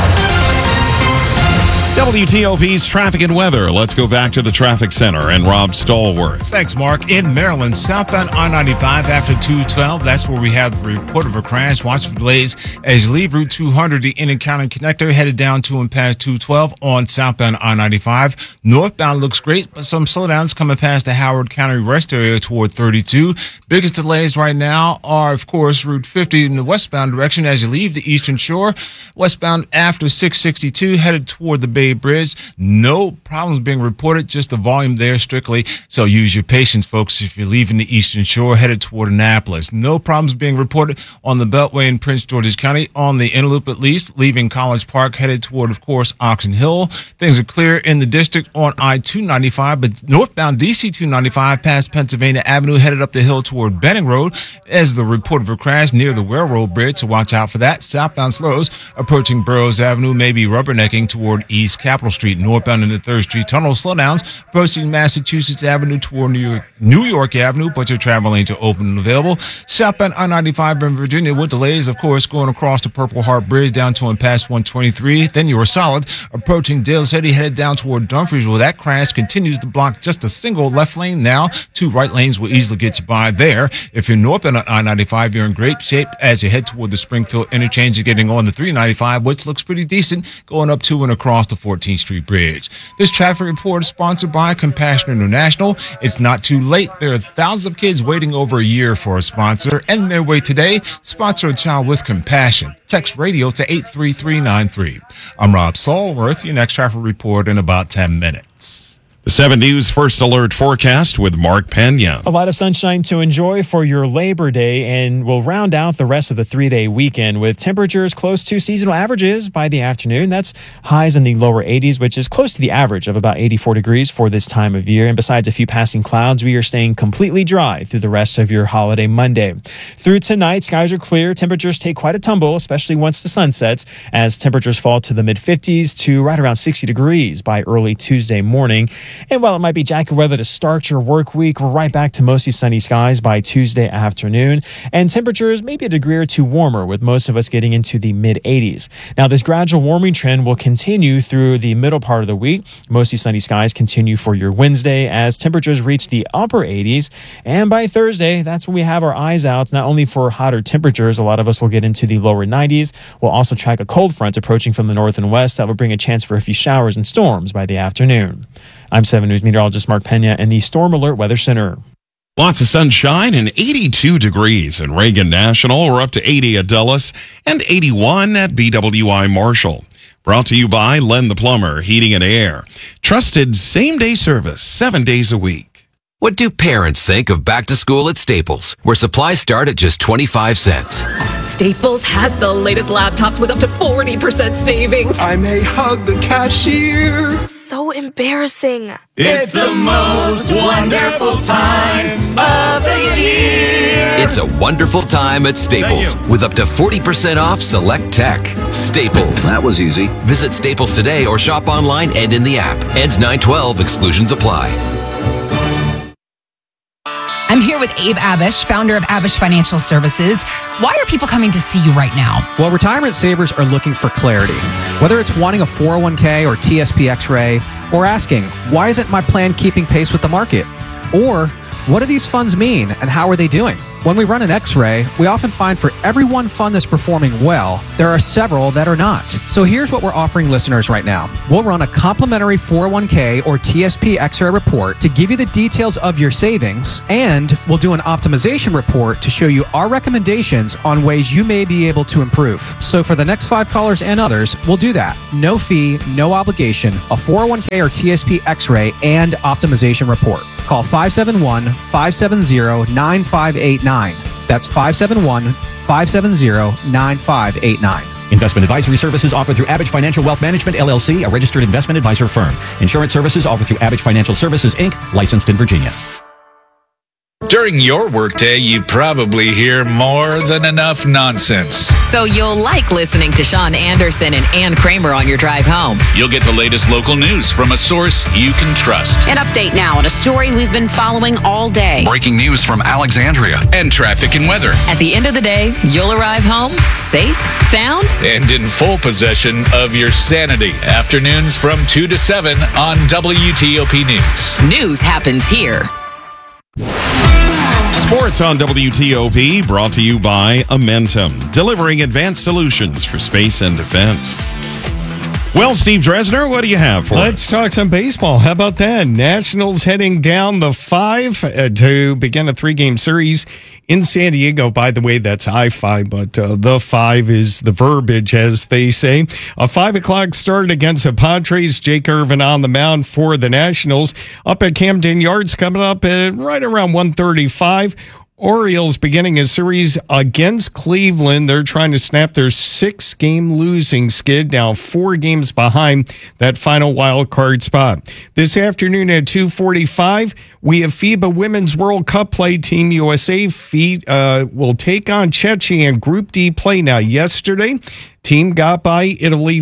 WTOP's traffic and weather. Let's go back to the traffic center and Rob Stallworth. Thanks, Mark. In Maryland, southbound I-95 after 212, that's where we have the report of a crash. Watch for delays as you leave Route 200, the Intercounty Connector, headed down to and past 212 on southbound I-95. Northbound looks great, but some slowdowns coming past the Howard County rest area toward 32. Biggest delays right now are, of course, Route 50 in the westbound direction as you leave the Eastern Shore. Westbound after 662, headed toward the Bay Bridge. No problems being reported, just the volume there strictly. So use your patience, folks, if you're leaving the Eastern Shore headed toward Annapolis. No problems being reported on the Beltway in Prince George's County, on the inner loop at least, leaving College Park headed toward, of course, Oxon Hill. Things are clear in the district on I-295, but northbound DC-295 past Pennsylvania Avenue headed up the hill toward Benning Road as the report of a crash near the Railroad Bridge, so watch out for that. Southbound slows approaching Burroughs Avenue, maybe rubbernecking toward East Capitol Street. Northbound in the 3rd Street Tunnel, slowdowns approaching Massachusetts Avenue toward New York Avenue, but your travel lanes are open and available. Southbound I-95 in Virginia with delays, of course, going across the Purple Heart Bridge down to and past 123. Then you're solid approaching Dale City, headed down toward Dumfries. Well, that crash continues to block just a single left lane now. 2 right lanes will easily get you by there. If you're northbound on I-95, you're in great shape as you head toward the Springfield interchange. You're getting on the 395, which looks pretty decent, going up to and across the 14th Street Bridge. This traffic report is sponsored by Compassion International. It's not too late. There are thousands of kids waiting over a year for a sponsor, and their way today, sponsor a child with compassion. Text radio to 83393. I'm Rob Stallworth. Your next traffic report in about 10 minutes. The 7 News First Alert forecast with Mark Pena. A lot of sunshine to enjoy for your Labor Day, and we'll round out the rest of the 3-day weekend with temperatures close to seasonal averages by the afternoon. That's highs in the lower 80s, which is close to the average of about 84 degrees for this time of year. And besides a few passing clouds, we are staying completely dry through the rest of your holiday Monday. Through tonight, skies are clear. Temperatures take quite a tumble, especially once the sun sets, as temperatures fall to the mid-50s to right around 60 degrees by early Tuesday morning. And while it might be jacket weather to start your work week, we're right back to mostly sunny skies by Tuesday afternoon. And temperatures maybe a degree or two warmer, with most of us getting into the mid-80s. Now, this gradual warming trend will continue through the middle part of the week. Mostly sunny skies continue for your Wednesday as temperatures reach the upper 80s. And by Thursday, that's when we have our eyes out, not only for hotter temperatures. A lot of us will get into the lower 90s. We'll also track a cold front approaching from the north and west that will bring a chance for a few showers and storms by the afternoon. I'm 7 News meteorologist Mark Pena in the Storm Alert Weather Center. Lots of sunshine and 82 degrees in Reagan National. We're up to 80 at Dulles and 81 at BWI Marshall. Brought to you by Len the Plumber, Heating and Air. Trusted same-day service 7 days a week. What do parents think of back to school at Staples, where supplies start at just 25 cents? Staples has the latest laptops with up to 40% savings. I may hug the cashier. So embarrassing. It's the most wonderful time of the year. It's a wonderful time at Staples with up to 40% off select tech. Staples. That was easy. Visit Staples today or shop online and in the app. Ends 9/12. Exclusions apply. I'm here with Abe Abish, founder of Abish Financial Services. Why are people coming to see you right now? Well, retirement savers are looking for clarity. Whether it's wanting a 401k or TSP X-ray, or asking, why isn't my plan keeping pace with the market? Or, what do these funds mean and how are they doing? When we run an X-ray, we often find for every one fund that's performing well, there are several that are not. So here's what we're offering listeners right now. We'll run a complimentary 401k or TSP X-ray report to give you the details of your savings, and we'll do an optimization report to show you our recommendations on ways you may be able to improve. So for the next 5 callers and others, we'll do that. No fee, no obligation, a 401k or TSP X-ray and optimization report. Call 571-570-9589. That's 571-570-9589. Investment advisory services offered through Abish Financial Wealth Management, LLC, a registered investment advisor firm. Insurance services offered through Abish Financial Services, Inc., licensed in Virginia. During your workday, you probably hear more than enough nonsense. So you'll like listening to Sean Anderson and Ann Kramer on your drive home. You'll get the latest local news from a source you can trust. An update now on a story we've been following all day. Breaking news from Alexandria. And traffic and weather. At the end of the day, you'll arrive home safe, sound, and in full possession of your sanity. Afternoons from 2 to 7 on WTOP News. News happens here. Sports on WTOP, brought to you by Amentum, delivering advanced solutions for space and defense. Well, Steve Dresner, what do you have for us? Let's talk some baseball. How about that? Nationals heading down the 5 to begin a 3-game series in San Diego. By the way, that's I-5, but the 5 is the verbiage, as they say. A 5 o'clock start against the Padres. Jake Irvin on the mound for the Nationals. Up at Camden Yards, coming up at right around 1:35. Orioles beginning a series against Cleveland. They're trying to snap their 6-game losing skid, now 4 games behind that final wild card spot. This afternoon at 2:45, we have FIBA Women's World Cup play. Team USA will take on Czechia in Group D play. Now, yesterday, team got by Italy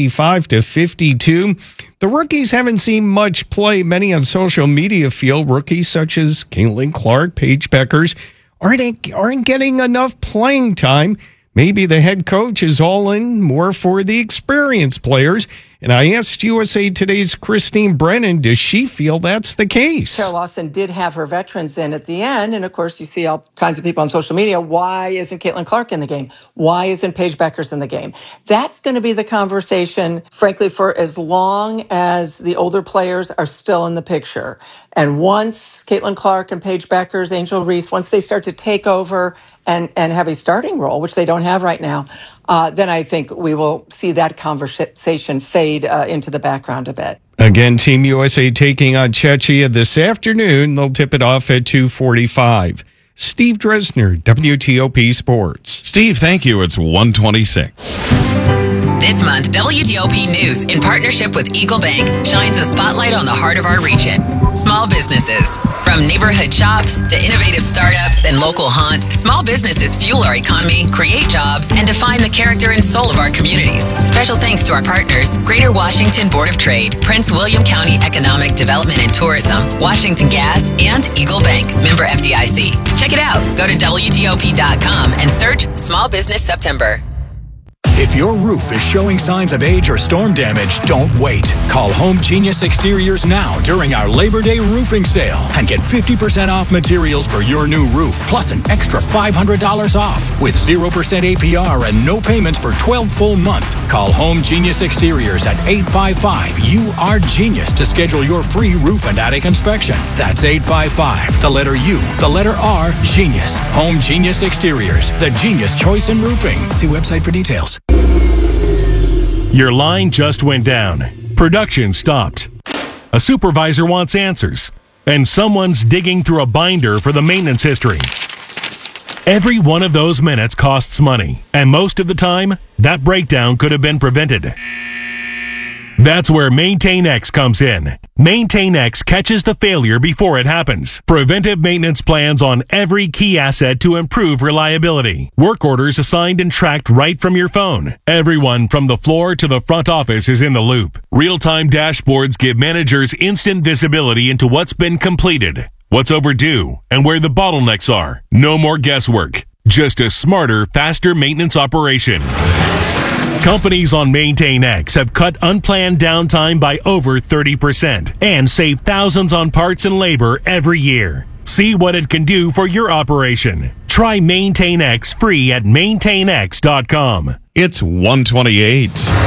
55-52. The rookies haven't seen much play. Many on social media feel rookies such as Caitlin Clark, Paige Beckers aren't getting enough playing time. Maybe the head coach is all in more for the experienced players. And I asked USA Today's Christine Brennan, does she feel that's the case? Carol Lawson did have her veterans in at the end. And of course, you see all kinds of people on social media. Why isn't Caitlin Clark in the game? Why isn't Paige Beckers in the game? That's going to be the conversation, frankly, for as long as the older players are still in the picture. And once Caitlin Clark and Paige Beckers, Angel Reese, once they start to take over and have a starting role, which they don't have right now, then I think we will see that conversation fade into the background a bit. Again, Team USA taking on Czechia this afternoon. They'll tip it off at 2:45. Steve Dresner, WTOP Sports. Steve, thank you. It's 1:26. This month, WTOP News, in partnership with Eagle Bank, shines a spotlight on the heart of our region. Small businesses. From neighborhood shops to innovative startups and local haunts, small businesses fuel our economy, create jobs, and define the character and soul of our communities. Special thanks to our partners, Greater Washington Board of Trade, Prince William County Economic Development and Tourism, Washington Gas, and Eagle Bank, member FDIC. Check it out. Go to WTOP.com and search Small Business September. If your roof is showing signs of age or storm damage, don't wait. Call Home Genius Exteriors now during our Labor Day roofing sale and get 50% off materials for your new roof, plus an extra $500 off with 0% APR and no payments for 12 full months. Call Home Genius Exteriors at 855-U-R-GENIUS to schedule your free roof and attic inspection. That's 855, the letter U, the letter R, Genius. Home Genius Exteriors, the genius choice in roofing. See website for details. Your line just went down. Production stopped. A supervisor wants answers. and someone's digging through a binder for the maintenance history. Every one of those minutes costs money, and most of the time, that breakdown could have been prevented. That's where MaintainX comes in. MaintainX catches the failure before it happens. Preventive maintenance plans on every key asset to improve reliability. Work orders assigned and tracked right from your phone. Everyone from the floor to the front office is in the loop. Real-time dashboards give managers instant visibility into what's been completed, what's overdue, and where the bottlenecks are. No more guesswork. Just a smarter, faster maintenance operation. Companies on MaintainX have cut unplanned downtime by over 30% and save thousands on parts and labor every year. See what it can do for your operation. Try MaintainX free at maintainx.com. It's 128.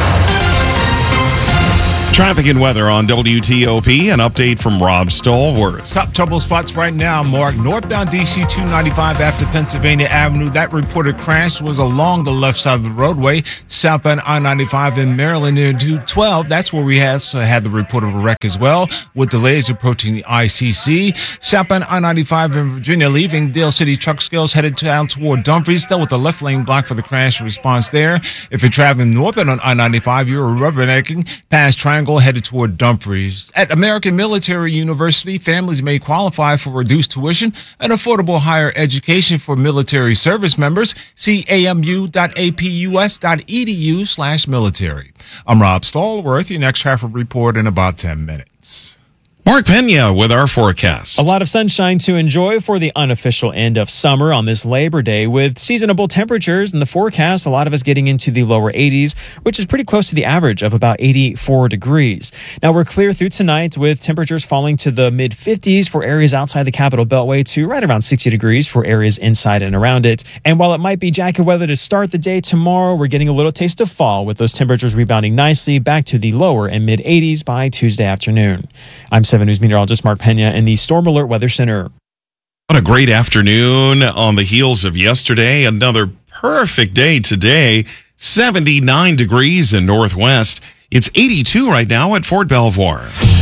Traffic and weather on WTOP. An update from Rob Stallworth. Top trouble spots right now, Mark. Northbound DC 295 after Pennsylvania Avenue. That reported crash was along the left side of the roadway. Southbound I-95 in Maryland near 212. That's where we had the report of a wreck as well, with delays approaching the ICC. Southbound I-95 in Virginia leaving Dale City truck scales headed down toward Dumfries. Still with the left lane blocked for the crash response there. If you're traveling northbound on I-95, you're rubbernecking past Triangle headed toward Dumfries. At American Military University, families may qualify for reduced tuition and affordable higher education for military service members. See amu.apus.edu/military. I'm Rob Stallworth. Your next traffic report in about 10 minutes. Mark Pena with our forecast. A lot of sunshine to enjoy for the unofficial end of summer on this Labor Day with seasonable temperatures in the forecast. A lot of us getting into the lower 80s, which is pretty close to the average of about 84 degrees. Now we're clear through tonight with temperatures falling to the mid 50s for areas outside the Capital Beltway to right around 60 degrees for areas inside and around it. And while it might be jacket weather to start the day tomorrow, we're getting a little taste of fall with those temperatures rebounding nicely back to the lower and mid 80s by Tuesday afternoon. I'm 7 News meteorologist Mark Pena in the Storm Alert Weather Center. What a great afternoon on the heels of yesterday. Another perfect day today. 79 degrees in Northwest. It's 82 right now at Fort Belvoir.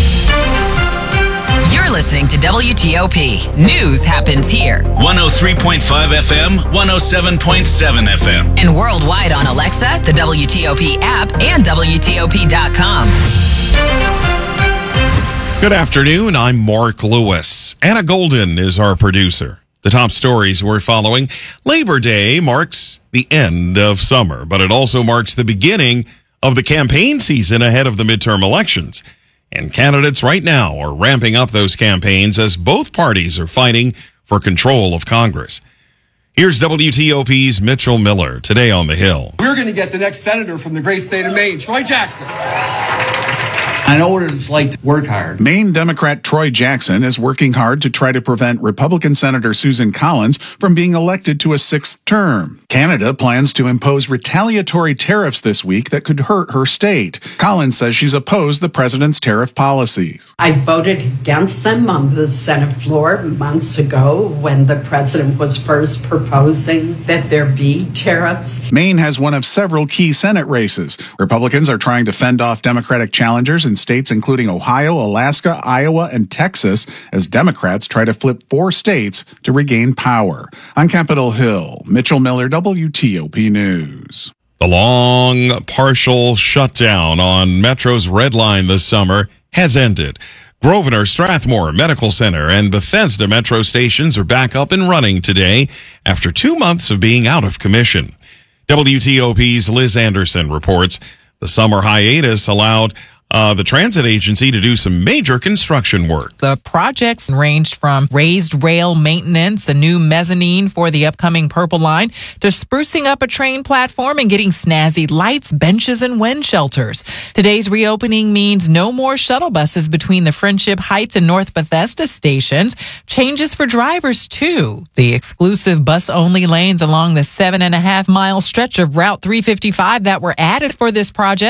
You're listening to WTOP. News happens here. 103.5 FM, 107.7 FM. And worldwide on Alexa, the WTOP app, and WTOP.com. Good afternoon. I'm Mark Lewis. Anna Golden is our producer. The top stories we're following. Labor Day marks the end of summer, but it also marks the beginning of the campaign season ahead of the midterm elections. And candidates right now are ramping up those campaigns as both parties are fighting for control of Congress. Here's WTOP's Mitchell Miller today on the Hill. We're going to get the next senator from the great state of Maine, Troy Jackson. I know what it's like to work hard. Maine Democrat Troy Jackson is working hard to try to prevent Republican Senator Susan Collins from being elected to a sixth term. Canada plans to impose retaliatory tariffs this week that could hurt her state. Collins says she's opposed the president's tariff policies. I voted against them on the Senate floor months ago when the president was first proposing that there be tariffs. Maine has one of several key Senate races. Republicans are trying to fend off Democratic challengers in states including Ohio, Alaska, Iowa, and Texas as Democrats try to flip 4 states to regain power. On Capitol Hill, Mitchell Miller, WTOP News. The long partial shutdown on Metro's Red Line this summer has ended. Grosvenor, Strathmore Medical Center, and Bethesda Metro stations are back up and running today after 2 months of being out of commission. WTOP's Liz Anderson reports the summer hiatus allowed the transit agency to do some major construction work. The projects ranged from raised rail maintenance, a new mezzanine for the upcoming Purple Line, to sprucing up a train platform and getting snazzy lights, benches, and wind shelters. Today's reopening means no more shuttle buses between the Friendship Heights and North Bethesda stations. Changes for drivers, too. The exclusive bus-only lanes along the 7.5-mile stretch of Route 355 that were added for this project,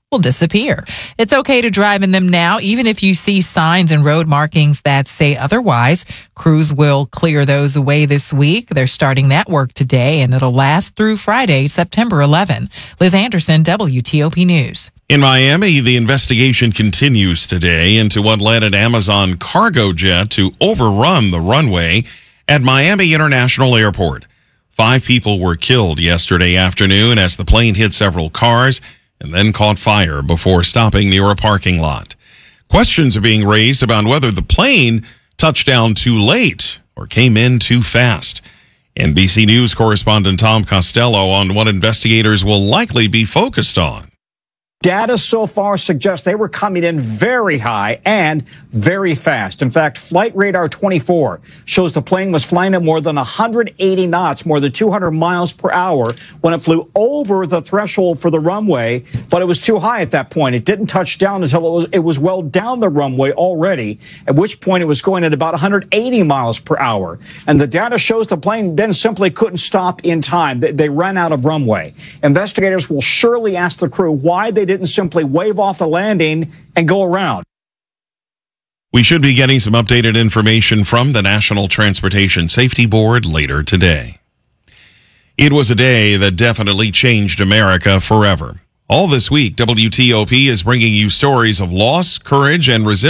will disappear. It's okay to drive in them now, even if you see signs and road markings that say otherwise. Crews will clear those away this week. They're starting that work today, and it'll last through Friday, September 11. Liz Anderson, WTOP News. In Miami, the investigation continues today into what led an Amazon cargo jet to overrun the runway at Miami International Airport. 5 people were killed yesterday afternoon as the plane hit several cars and then caught fire before stopping near a parking lot. Questions are being raised about whether the plane touched down too late or came in too fast. NBC News correspondent Tom Costello on what investigators will likely be focused on. Data so far suggests they were coming in very high and very fast. In fact, Flight Radar 24 shows the plane was flying at more than 180 knots, more than 200 miles per hour, when it flew over the threshold for the runway, but it was too high at that point. It didn't touch down until it was well down the runway already, at which point it was going at about 180 miles per hour. And the data shows the plane then simply couldn't stop in time. They ran out of runway. Investigators will surely ask the crew why they didn't simply wave off the landing and go around. We should be getting some updated information from the National Transportation Safety Board later today. It was a day that definitely changed America forever. All this week, WTOP is bringing you stories of loss, courage, and resilience.